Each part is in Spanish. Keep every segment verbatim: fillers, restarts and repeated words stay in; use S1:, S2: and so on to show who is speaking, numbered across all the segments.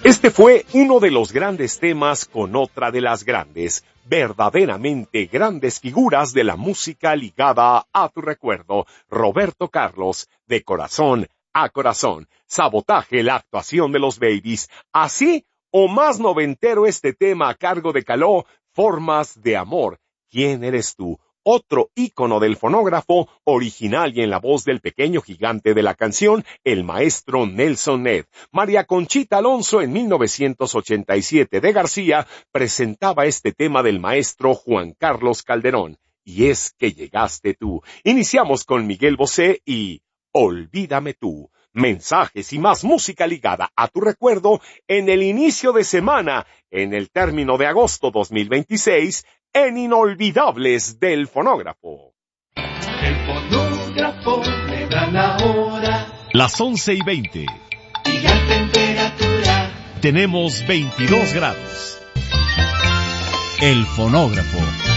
S1: Este fue uno de los grandes temas con otra de las grandes, verdaderamente grandes figuras de la música ligada a tu recuerdo, Roberto Carlos, de corazón a corazón. Sabotaje, la actuación de los Babies. Así o más noventero este tema a cargo de Caló, Formas de Amor. ¿Quién eres tú? Otro ícono del fonógrafo, original y en la voz del pequeño gigante de la canción, el maestro Nelson Ned. María Conchita Alonso en mil novecientos ochenta y siete de García presentaba este tema del maestro Juan Carlos Calderón. Y es que llegaste tú. Iniciamos con Miguel Bosé y Olvídame tú. Mensajes y más música ligada a tu recuerdo en el inicio de semana, en el término de agosto dos mil veintiséis, en Inolvidables del Fonógrafo.
S2: El fonógrafo me da la hora.
S3: Las once y veinte.
S2: Y la temperatura.
S3: Tenemos veintidós grados. El fonógrafo.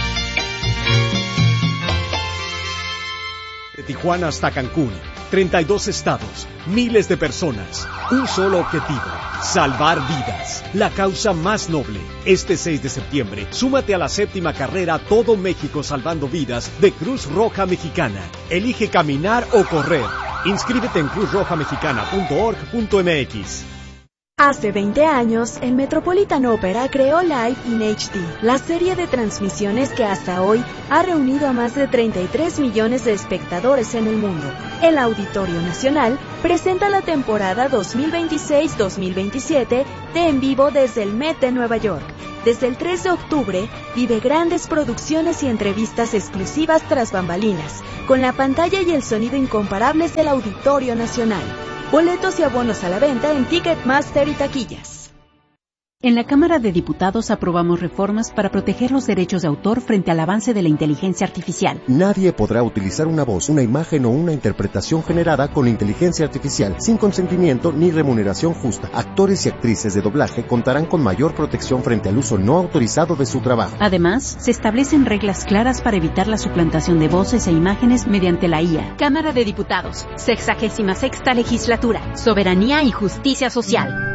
S4: De Tijuana hasta Cancún, treinta y dos estados, miles de personas, un solo objetivo, salvar vidas, la causa más noble. Este seis de septiembre, súmate a la séptima carrera Todo México Salvando Vidas de Cruz Roja Mexicana. Elige caminar o correr. Inscríbete en cruz roja mexicana punto org punto m x.
S5: Hace veinte años, el Metropolitan Opera creó Live in H D, la serie de transmisiones que hasta hoy ha reunido a más de treinta y tres millones de espectadores en el mundo. El Auditorio Nacional presenta la temporada dos mil veintiséis dos mil veintisiete de En Vivo desde el Met de Nueva York. Desde el tres de octubre, vive grandes producciones y entrevistas exclusivas tras bambalinas, con la pantalla y el sonido incomparables del Auditorio Nacional. Boletos y abonos a la venta en Ticketmaster y taquillas.
S6: En la Cámara de Diputados aprobamos reformas para proteger los derechos de autor frente al avance de la inteligencia artificial.
S7: Nadie podrá utilizar una voz, una imagen o una interpretación generada con inteligencia artificial sin consentimiento ni remuneración justa. Actores y actrices de doblaje contarán con mayor protección frente al uso no autorizado de su trabajo.
S6: Además, se establecen reglas claras para evitar la suplantación de voces e imágenes mediante la I A. Cámara de Diputados, sexagésima sexta legislatura, soberanía y justicia social.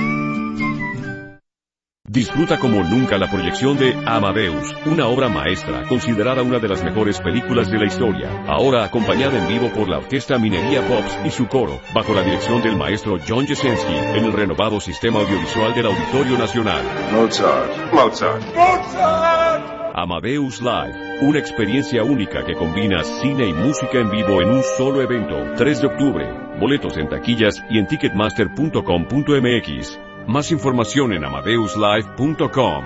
S8: Disfruta como nunca la proyección de Amadeus, una obra maestra, considerada una de las mejores películas de la historia. Ahora acompañada en vivo por la Orquesta Minería Pops y su coro, bajo la dirección del maestro John Jesensky, en el renovado sistema audiovisual del Auditorio Nacional.
S9: Mozart, Mozart, Mozart.
S8: Amadeus Live, una experiencia única que combina cine y música en vivo en un solo evento. tres de octubre. Boletos en taquillas y en ticketmaster punto com punto m x. Más información en amadeus live punto com.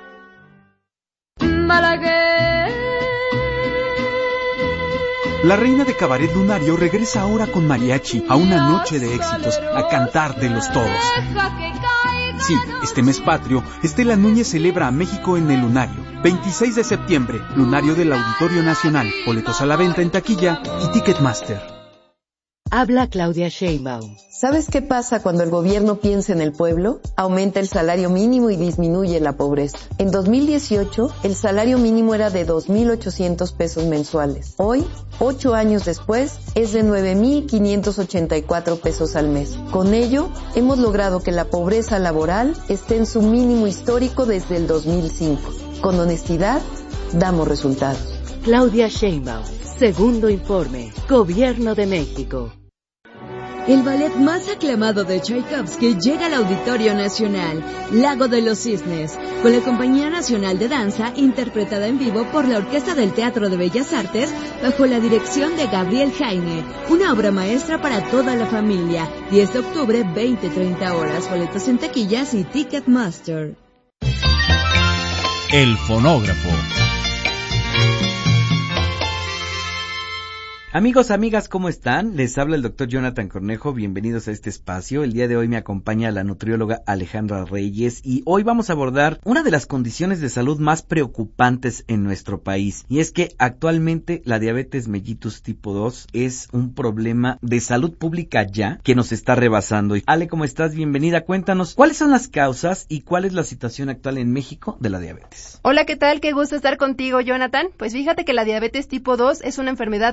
S10: La reina de Cabaret Lunario regresa ahora con mariachi a una noche de éxitos, a cantar de los todos. Sí, este mes patrio, Estela Núñez celebra a México en el Lunario. veintiséis de septiembre, Lunario del Auditorio Nacional. Boletos a la venta en taquilla y Ticketmaster.
S11: Habla Claudia Sheinbaum. ¿Sabes qué pasa cuando el gobierno piensa en el pueblo? Aumenta el salario mínimo y disminuye la pobreza. En dos mil dieciocho, el salario mínimo era de dos mil ochocientos pesos mensuales. Hoy, ocho años después, es de nueve mil quinientos ochenta y cuatro pesos al mes. Con ello, hemos logrado que la pobreza laboral esté en su mínimo histórico desde el dos mil cinco. Con honestidad, damos resultados.
S12: Claudia Sheinbaum. Segundo informe. Gobierno de México.
S13: El ballet más aclamado de Tchaikovsky llega al Auditorio Nacional, Lago de los Cisnes, con la Compañía Nacional de Danza, interpretada en vivo por la Orquesta del Teatro de Bellas Artes, bajo la dirección de Gabriel Jaime, una obra maestra para toda la familia. diez de octubre, veinte a treinta horas, boletos en taquillas y Ticketmaster.
S3: El fonógrafo.
S14: Amigos, amigas, ¿cómo están? Les habla el doctor Jonathan Cornejo, bienvenidos a este espacio. El día de hoy me acompaña la nutrióloga Alejandra Reyes y hoy vamos a abordar una de las condiciones de salud más preocupantes en nuestro país. Y es que actualmente la diabetes mellitus tipo dos es un problema de salud pública ya que nos está rebasando. Ale, ¿cómo estás? Bienvenida. Cuéntanos, ¿cuáles son las causas y cuál es la situación actual en México de la diabetes?
S15: Hola, ¿qué tal? Qué gusto estar contigo, Jonathan. Pues fíjate que la diabetes tipo dos es una enfermedad crónica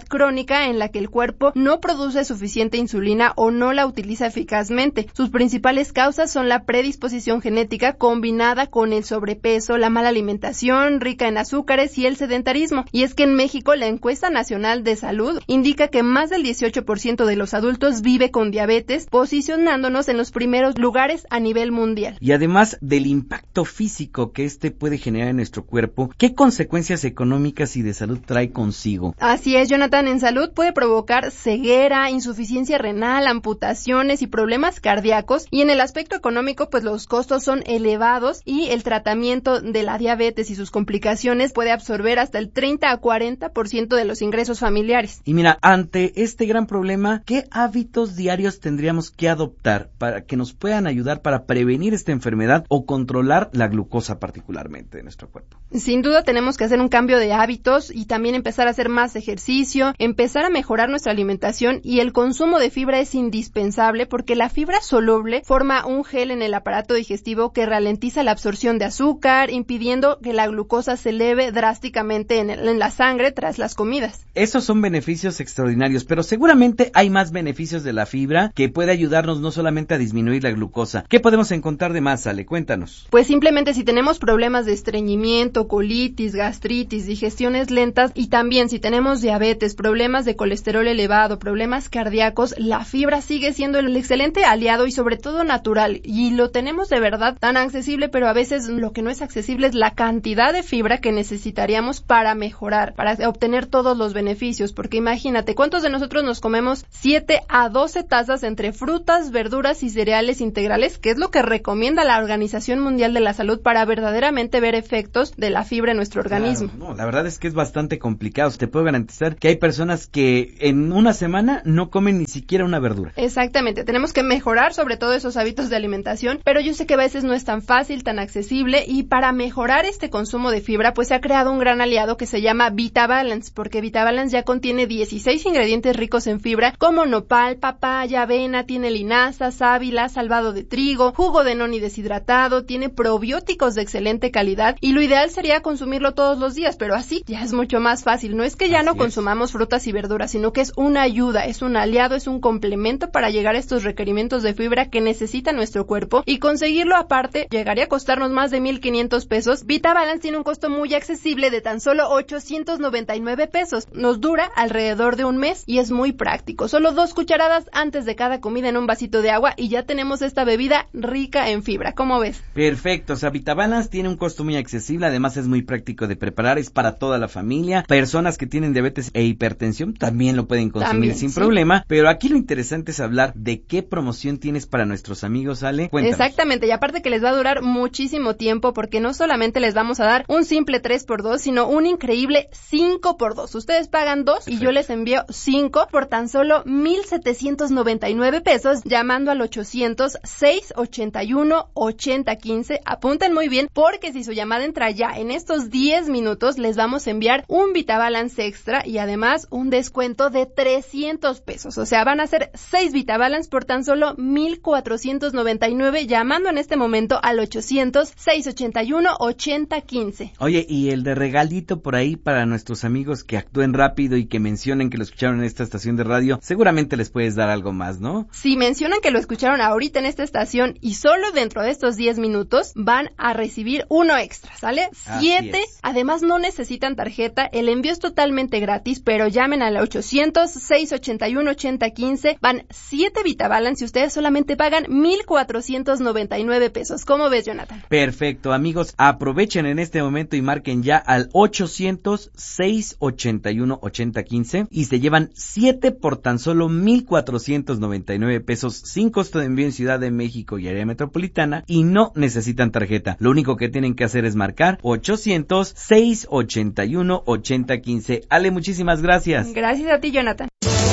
S15: crónica en la que el cuerpo no produce suficiente insulina o no la utiliza eficazmente. Sus principales causas son la predisposición genética combinada con el sobrepeso, la mala alimentación rica en azúcares y el sedentarismo. Y es que en México la encuesta nacional de salud indica que más del dieciocho por ciento de los adultos vive con diabetes, posicionándonos en los primeros lugares a nivel mundial.
S14: Y además del impacto físico que este puede generar en nuestro cuerpo, ¿qué consecuencias económicas y de salud trae consigo?
S15: Así es, Jonathan, en salud puede provocar ceguera, insuficiencia renal, amputaciones y problemas cardíacos, y en el aspecto económico pues los costos son elevados y el tratamiento de la diabetes y sus complicaciones puede absorber hasta el treinta a cuarenta por ciento de los ingresos familiares.
S14: Y mira, ante este gran problema, ¿qué hábitos diarios tendríamos que adoptar para que nos puedan ayudar para prevenir esta enfermedad o controlar la glucosa particularmente de nuestro cuerpo?
S15: Sin duda tenemos que hacer un cambio de hábitos y también empezar a hacer más ejercicio, empezar a mejorar nuestra alimentación, y el consumo de fibra es indispensable porque la fibra soluble forma un gel en el aparato digestivo que ralentiza la absorción de azúcar, impidiendo que la glucosa se eleve drásticamente en, el, en la sangre tras las comidas.
S14: Esos son beneficios extraordinarios, pero seguramente hay más beneficios de la fibra que puede ayudarnos no solamente a disminuir la glucosa. ¿Qué podemos encontrar de más, Ale? Cuéntanos.
S15: Pues simplemente si tenemos problemas de estreñimiento, colitis, gastritis, digestiones lentas, y también si tenemos diabetes, problemas de colesterol elevado, problemas cardíacos, la fibra sigue siendo el excelente aliado y sobre todo natural, y lo tenemos de verdad tan accesible, pero a veces lo que no es accesible es la cantidad de fibra que necesitaríamos para mejorar, para obtener todos los beneficios, porque imagínate, ¿cuántos de nosotros nos comemos siete a doce tazas entre frutas, verduras y cereales integrales, que es lo que recomienda la Organización Mundial de la Salud para verdaderamente ver efectos de la fibra en nuestro organismo?
S14: Claro, no, la verdad es que es bastante complicado. Te puedo garantizar que hay personas que en una semana no comen ni siquiera una verdura.
S15: Exactamente, tenemos que mejorar sobre todo esos hábitos de alimentación, pero yo sé que a veces no es tan fácil, tan accesible, y para mejorar este consumo de fibra, pues se ha creado un gran aliado que se llama VitaBalance, porque VitaBalance ya contiene dieciséis ingredientes ricos en fibra, como nopal, papaya, avena, tiene linaza, sábila, salvado de trigo, jugo de noni deshidratado, tiene probióticos de excelente calidad, y lo ideal sería consumirlo todos los días, pero así ya es mucho más fácil. No es que ya
S14: así
S15: no
S14: es.
S15: consumamos frutas y verduras, sino que es una ayuda, es un aliado, es un complemento para llegar a estos requerimientos de fibra que necesita nuestro cuerpo, y conseguirlo aparte llegaría a costarnos más de mil quinientos pesos. VitaBalance tiene un costo muy accesible de tan solo ochocientos noventa y nueve pesos. Nos dura alrededor de un mes y es muy práctico. Solo dos cucharadas antes de cada comida en un vasito de agua y ya tenemos esta bebida rica en fibra. ¿Cómo ves?
S14: Perfecto, o sea, VitaBalance tiene un costo muy accesible, además es muy práctico de preparar, es para toda la familia. Personas que tienen diabetes e hipertensión también lo pueden consumir también, sin sí. problema, pero aquí lo interesante es hablar de qué promoción tienes para nuestros amigos, Ale. Cuéntanos.
S15: Exactamente, y aparte que les va a durar muchísimo tiempo, porque no solamente les vamos a dar un simple tres por dos, sino un increíble cinco por dos. Ustedes pagan dos Perfecto. Y yo les envío cinco por tan solo mil setecientos noventa y nueve pesos, llamando al ochocientos, seiscientos ochenta y uno, ochenta quince. Apunten muy bien, porque si su llamada entra ya en estos diez minutos, les vamos a enviar un VitaBalance extra y además un descuento de trescientos pesos. O sea, van a ser seis VitaBalance por tan solo mil cuatrocientos noventa y nueve, llamando en este momento al ochocientos, seiscientos ochenta y uno, ochenta quince.
S14: Oye, y el de regalito por ahí para nuestros amigos que actúen rápido y que mencionen que lo escucharon en esta estación de radio, seguramente les puedes dar algo más, ¿no?
S15: Si mencionan que lo escucharon ahorita en esta estación y solo dentro de estos diez minutos, van a recibir uno extra, ¿sale? Siete. Además, no necesitan tarjeta, el envío es totalmente gratis, pero llamen al ochocientos, seiscientos ochenta y uno, ochenta quince, van siete VitaBalance y ustedes solamente pagan mil cuatrocientos noventa y nueve pesos. ¿Cómo ves, Jonathan?
S14: Perfecto, amigos, aprovechen en este momento y marquen ya al ochocientos, seiscientos ochenta y uno, ochenta quince y se llevan siete por tan solo mil cuatrocientos noventa y nueve pesos sin costo de envío en Ciudad de México y área metropolitana, y no necesitan tarjeta. Lo único que tienen que hacer es marcar ochocientos, seiscientos ochenta y uno, ochenta quince. Ale, muchísimas gracias.
S15: Gracias a ti, Jonathan.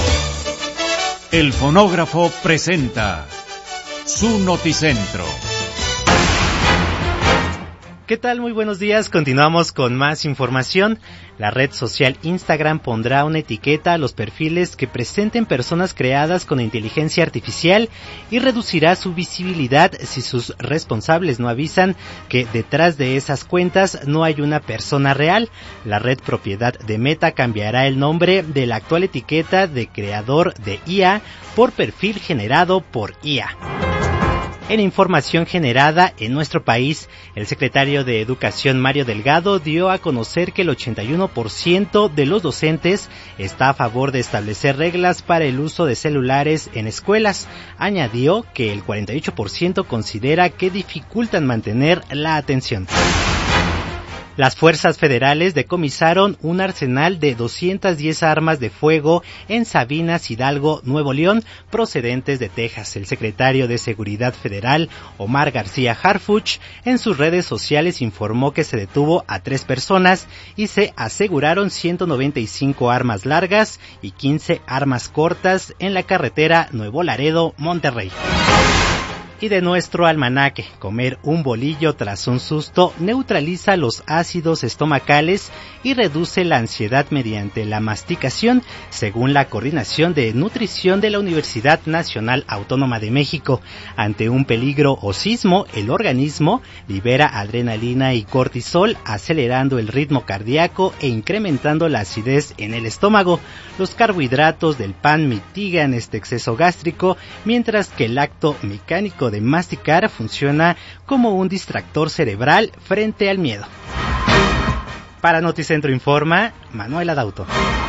S3: El fonógrafo presenta su noticentro.
S16: ¿Qué tal? Muy buenos días. Continuamos con más información. La red social Instagram pondrá una etiqueta a los perfiles que presenten personas creadas con inteligencia artificial y reducirá su visibilidad si sus responsables no avisan que detrás de esas cuentas no hay una persona real. La red propiedad de Meta cambiará el nombre de la actual etiqueta de creador de I A por perfil generado por I A. En información generada en nuestro país, el secretario de Educación Mario Delgado dio a conocer que el ochenta y uno por ciento de los docentes está a favor de establecer reglas para el uso de celulares en escuelas. Añadió que el cuarenta y ocho por ciento considera que dificultan mantener la atención. Las fuerzas federales decomisaron un arsenal de doscientas diez armas de fuego en Sabinas, Hidalgo, Nuevo León, procedentes de Texas. El secretario de Seguridad Federal, Omar García Harfuch, en sus redes sociales informó que se detuvo a tres personas y se aseguraron ciento noventa y cinco armas largas y quince armas cortas en la carretera Nuevo Laredo-Monterrey. Y de nuestro almanaque, comer un bolillo tras un susto neutraliza los ácidos estomacales y reduce la ansiedad mediante la masticación, según la Coordinación de Nutrición de la Universidad Nacional Autónoma de México. Ante un peligro o sismo, el organismo libera adrenalina y cortisol, acelerando el ritmo cardíaco e incrementando la acidez en el estómago. Los carbohidratos del pan mitigan este exceso gástrico, mientras que el acto mecánico de masticar funciona como un distractor cerebral frente al miedo. Para Noticentro Informa, Manuel Adauto.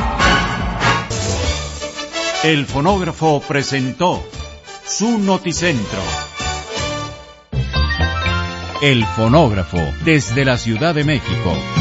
S3: El fonógrafo presentó su Noticentro. El fonógrafo desde la Ciudad de México.